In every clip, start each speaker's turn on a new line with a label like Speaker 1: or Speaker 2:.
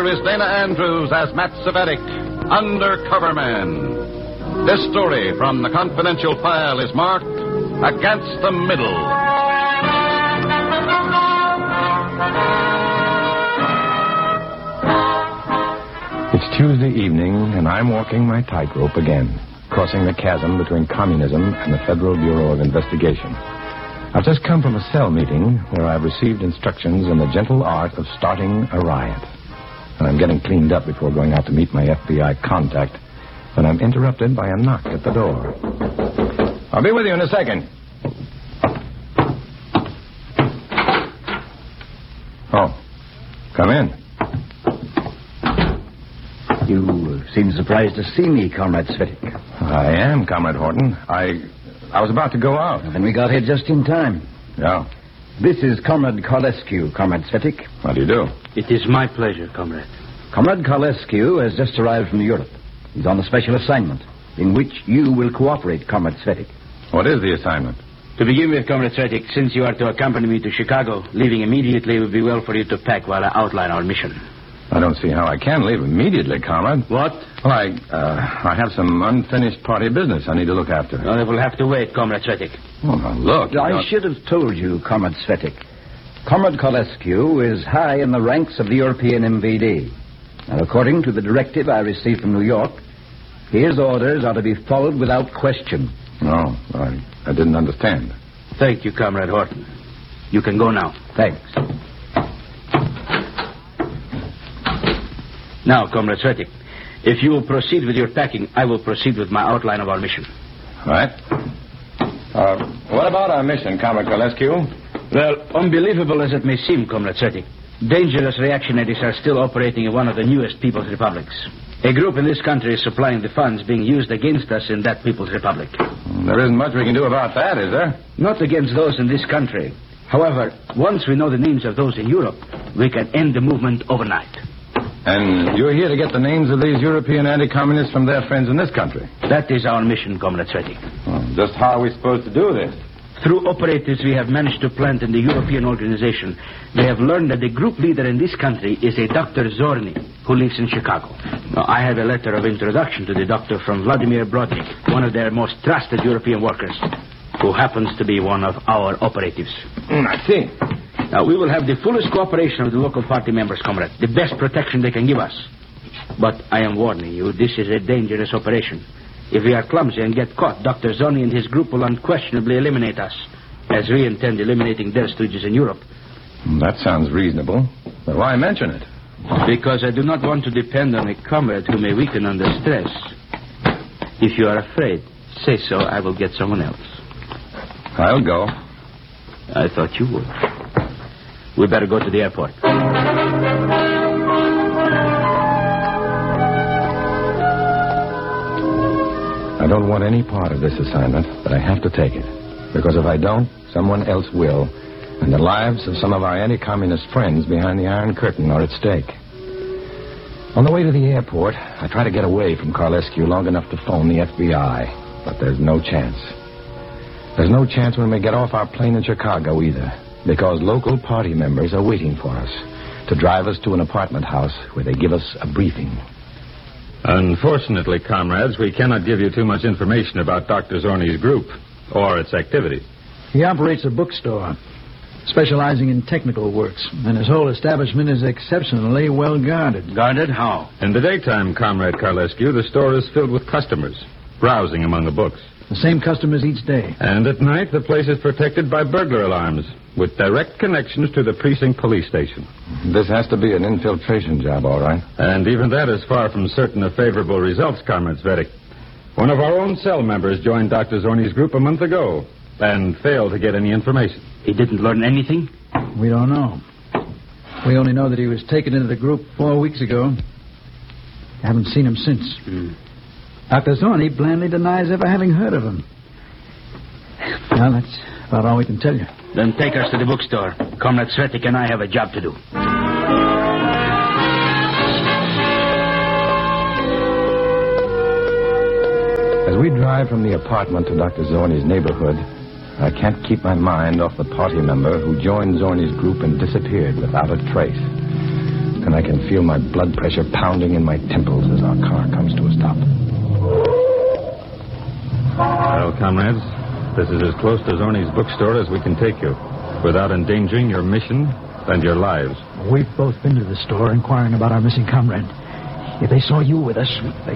Speaker 1: Here is Dana Andrews as Matt Cvetic, Undercover Man. This story from the confidential file is marked Against the Middle.
Speaker 2: It's Tuesday evening, and I'm walking my tightrope again, crossing the chasm between communism and the Federal Bureau of Investigation. I've just come from a cell meeting where I've received instructions in the gentle art of starting a riot. And I'm getting cleaned up before going out to meet my FBI contact when I'm interrupted by a knock at the door. I'll be with you in a second. Oh, come in.
Speaker 3: You seem surprised to see me, Comrade Cvetic.
Speaker 2: I am, Comrade Horton. I was about to go out.
Speaker 3: Then we got here just in time.
Speaker 2: Yeah.
Speaker 3: This is Comrade Carlescu, Comrade Cvetic.
Speaker 2: How do you do?
Speaker 4: It is my pleasure, Comrade.
Speaker 3: Comrade Carlescu has just arrived from Europe. He's on a special assignment, in which you will cooperate, Comrade Cvetic.
Speaker 2: What is the assignment?
Speaker 4: To begin with, Comrade Cvetic, since you are to accompany me to Chicago, leaving immediately would be well for you to pack while I outline our mission.
Speaker 2: I don't see how I can leave immediately, Comrade.
Speaker 4: What?
Speaker 2: Well, I have some unfinished party business I need to look after.
Speaker 4: Well, it will have to wait, Comrade Cvetic.
Speaker 2: Oh, now look.
Speaker 3: I should have told you, Comrade Cvetic. Comrade Carlescu is high in the ranks of the European MVD. And according to the directive I received from New York, his orders are to be followed without question.
Speaker 2: No, I didn't understand.
Speaker 4: Thank you, Comrade Horton. You can go now.
Speaker 3: Thanks.
Speaker 4: Now, Comrade Cvetic, if you will proceed with your packing, I will proceed with my outline of our mission.
Speaker 2: All right. What about our mission, Comrade Carlescu?
Speaker 4: Well, unbelievable as it may seem, Comrade Cvetic, dangerous reactionaries are still operating in one of the newest People's Republics. A group in this country is supplying the funds being used against us in that People's Republic.
Speaker 2: There isn't much we can do about that, is there?
Speaker 4: Not against those in this country. However, once we know the names of those in Europe, we can end the movement overnight.
Speaker 2: And you're here to get the names of these European anti-communists from their friends in this country?
Speaker 4: That is our mission, Comrade Cvetic.
Speaker 2: Well, just how are we supposed to do this?
Speaker 4: Through operatives we have managed to plant in the European organization, they have learned that the group leader in this country is a Dr. Zorny, who lives in Chicago. Now, I have a letter of introduction to the doctor from Vladimir Brodnik, one of their most trusted European workers, who happens to be one of our operatives.
Speaker 2: I see.
Speaker 4: Now, we will have the fullest cooperation of the local party members, comrade. The best protection they can give us. But I am warning you, this is a dangerous operation. If we are clumsy and get caught, Dr. Zorny and his group will unquestionably eliminate us, as we intend eliminating their stooges in Europe.
Speaker 2: That sounds reasonable. But why mention it?
Speaker 4: Because I do not want to depend on a comrade who may weaken under stress. If you are afraid, say so. I will get someone else.
Speaker 2: I'll go.
Speaker 4: I thought you would. We better go to the airport.
Speaker 2: I don't want any part of this assignment, but I have to take it. Because if I don't, someone else will. And the lives of some of our anti-communist friends behind the Iron Curtain are at stake. On the way to the airport, I try to get away from Carlescu long enough to phone the FBI. But there's no chance. There's no chance when we get off our plane in Chicago either. Because local party members are waiting for us to drive us to an apartment house where they give us a briefing.
Speaker 5: Unfortunately, comrades, we cannot give you too much information about Dr. Zorny's group or its activities.
Speaker 6: He operates a bookstore, specializing in technical works, and his whole establishment is exceptionally well guarded.
Speaker 4: Guarded? How?
Speaker 5: In the daytime, Comrade Carlescu, the store is filled with customers, browsing among the books.
Speaker 6: The same customers each day.
Speaker 5: And at night, the place is protected by burglar alarms, with direct connections to the precinct police station.
Speaker 2: This has to be an infiltration job, all right.
Speaker 5: And even that is far from certain of favorable results, Comrade Cvetic. One of our own cell members joined Dr. Zorny's group a month ago and failed to get any information.
Speaker 4: He didn't learn anything?
Speaker 6: We don't know. We only know that he was taken into the group 4 weeks ago. Haven't seen him since. Dr. Zorny blandly denies ever having heard of him. Well, that's about all we can tell you.
Speaker 4: Then take us to the bookstore. Comrade Cvetic and I have a job to do.
Speaker 2: As we drive from the apartment to Dr. Zorny's neighborhood, I can't keep my mind off the party member who joined Zorny's group and disappeared without a trace. and I can feel my blood pressure pounding in my temples as our car comes to a stop.
Speaker 5: Well, comrades, this is as close to Zorni's bookstore as we can take you, without endangering your mission and your lives.
Speaker 6: We've both been to the store inquiring about our missing comrade. If they saw you with us, they...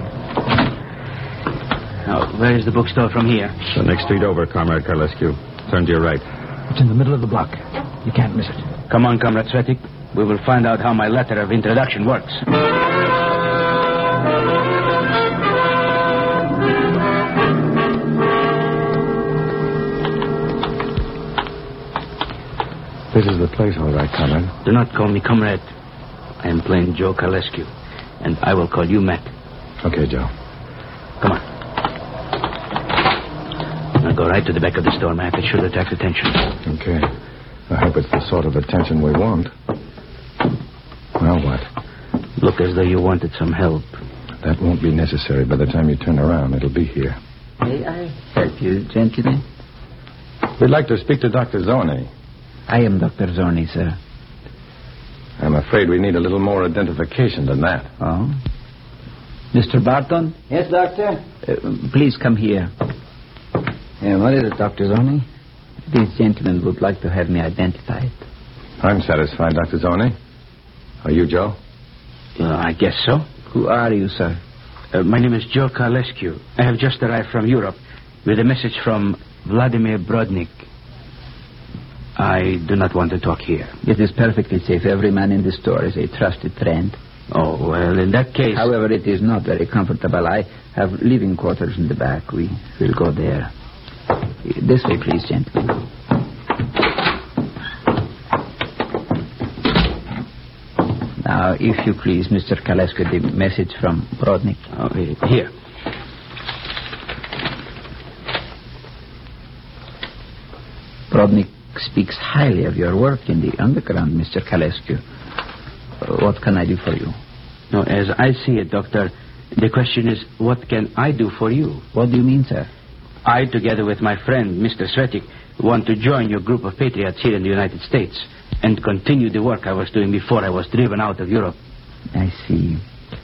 Speaker 4: Now, where is the bookstore from here?
Speaker 5: The next street over, Comrade Carlescu. Turn to your right.
Speaker 6: It's in the middle of the block. You can't miss it.
Speaker 4: Come on, Comrade Svetic. We will find out how my letter of introduction works.
Speaker 2: This is the place, all right, Comrade.
Speaker 4: Do not call me Comrade. I am plain Joe Carlescu, and I will call you Matt.
Speaker 2: Okay, Joe.
Speaker 4: Come on. Now go right to the back of the store, Matt. It should attract attention.
Speaker 2: Okay. I hope it's the sort of attention we want. Now what?
Speaker 4: Look as though you wanted some help.
Speaker 2: That won't be necessary. By the time you turn around, it'll be here.
Speaker 7: May I help you, gentlemen?
Speaker 2: We'd like to speak to Dr. Zorni.
Speaker 7: I am Dr. Zorni, sir.
Speaker 2: I'm afraid we need a little more identification than that.
Speaker 7: Oh? Mr. Barton?
Speaker 3: Yes, Doctor?
Speaker 7: Please come here.
Speaker 3: What is it, Dr. Zorni?
Speaker 7: These gentlemen would like to have me identified.
Speaker 2: I'm satisfied, Dr. Zorni. Are you, Joe?
Speaker 4: I guess so.
Speaker 7: Who are you, sir?
Speaker 4: My name is Joe Carlescu. I have just arrived from Europe with a message from Vladimir Brodnik. I do not want to talk here.
Speaker 7: It is perfectly safe. Every man in the store is a trusted friend.
Speaker 4: Oh, well, in that case...
Speaker 7: However, it is not very comfortable. I have living quarters in the back. We will go there. This way, please, gentlemen. Now, if you please, Mr. Carlescu, the message from Brodnik.
Speaker 4: Oh, here.
Speaker 7: Brodnik speaks highly of your work in the underground, Mr. Carlescu. What can I do for you?
Speaker 4: No, as I see it, Doctor, the question is, what can I do for you?
Speaker 7: What do you mean, sir?
Speaker 4: I, together with my friend, Mr. Svetic, want to join your group of patriots here in the United States and continue the work I was doing before I was driven out of Europe.
Speaker 7: I see.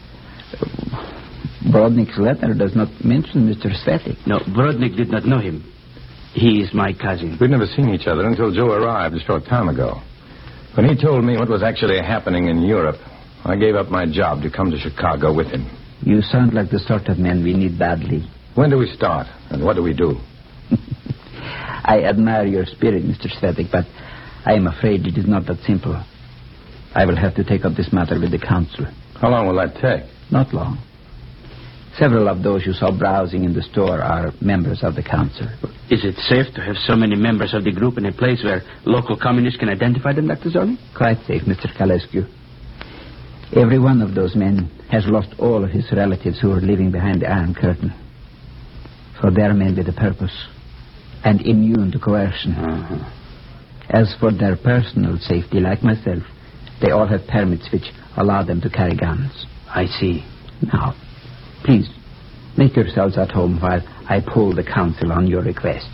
Speaker 7: Brodnik's letter does not mention Mr. Svetic.
Speaker 4: No, Brodnik did not know him. He is my cousin.
Speaker 2: We'd never seen each other until Joe arrived a short time ago. When he told me what was actually happening in Europe, I gave up my job to come to Chicago with him.
Speaker 7: You sound like the sort of man we need badly.
Speaker 2: When do we start, and what do we do?
Speaker 7: I admire your spirit, Mr. Svetic, but I am afraid it is not that simple. I will have to take up this matter with the council.
Speaker 2: How long will that take?
Speaker 7: Not long. Several of those you saw browsing in the store are members of the council.
Speaker 4: Is it safe to have so many members of the group in a place where local communists can identify them, Dr. Zorni?
Speaker 7: Quite safe, Mr. Carlescu. Every one of those men has lost all of his relatives who are living behind the Iron Curtain. For they are men with a purpose and immune to coercion.
Speaker 4: Uh-huh.
Speaker 7: As for their personal safety, like myself, they all have permits which allow them to carry guns.
Speaker 4: I see.
Speaker 7: Now, please, make yourselves at home while I poll the council on your request.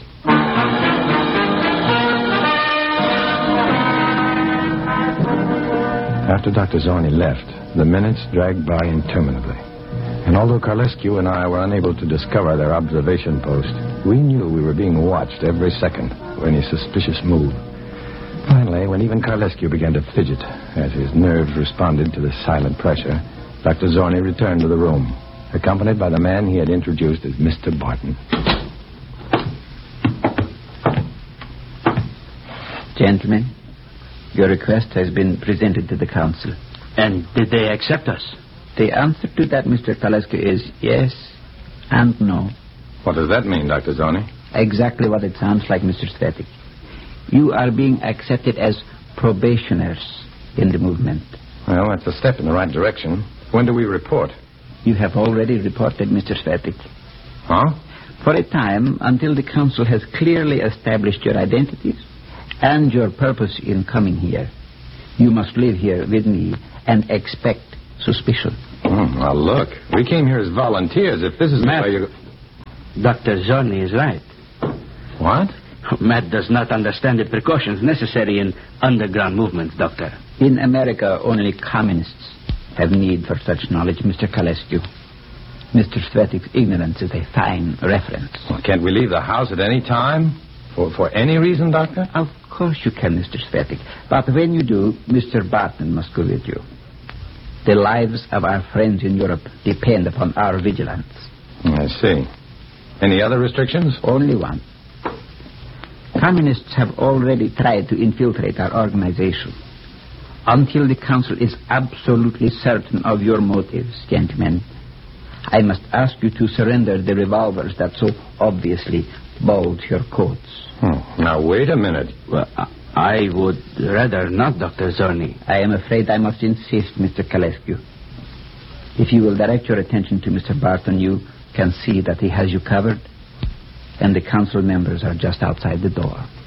Speaker 2: After Dr. Zorni left, the minutes dragged by interminably. And although Carlescu and I were unable to discover their observation post, we knew we were being watched every second for any suspicious move. Finally, when even Carlescu began to fidget as his nerves responded to the silent pressure, Dr. Zorni returned to the room, accompanied by the man he had introduced as Mr. Barton.
Speaker 7: Gentlemen, your request has been presented to the council.
Speaker 4: And did they accept us?
Speaker 7: The answer to that, Mr. Carlescu, is yes and no.
Speaker 2: What does that mean, Dr. Zorni?
Speaker 7: Exactly what it sounds like, Mr. Svetic. You are being accepted as probationers in the movement.
Speaker 2: Well, that's a step in the right direction. When do we report?
Speaker 7: You have already reported, Mr. Svetic.
Speaker 2: Huh?
Speaker 7: For a time, until the council has clearly established your identities and your purpose in coming here, you must live here with me and expect suspicion.
Speaker 2: Now, look, we came here as volunteers. If this is
Speaker 4: Matt,
Speaker 2: why you...
Speaker 4: Dr. Zorni is right.
Speaker 2: What?
Speaker 4: Matt does not understand the precautions necessary in underground movements, Doctor.
Speaker 7: In America, only communists have need for such knowledge, Mr. Kalescu. Mr. Svetik's ignorance is a fine reference.
Speaker 2: Well, can't we leave the house at any time? For any reason, Doctor?
Speaker 7: Of course you can, Mr. Svetik. But when you do, Mr. Barton must go with you. The lives of our friends in Europe depend upon our vigilance.
Speaker 2: I see. Any other restrictions?
Speaker 7: Only one. Communists have already tried to infiltrate our organization. Until the Council is absolutely certain of your motives, gentlemen, I must ask you to surrender the revolvers that so obviously bulge your coats.
Speaker 2: Now, wait a minute.
Speaker 4: Well, I would rather not, Dr. Zorni.
Speaker 7: I am afraid I must insist, Mr. Kalescu. If you will direct your attention to Mr. Barton, you can see that he has you covered, and the council members are just outside the door.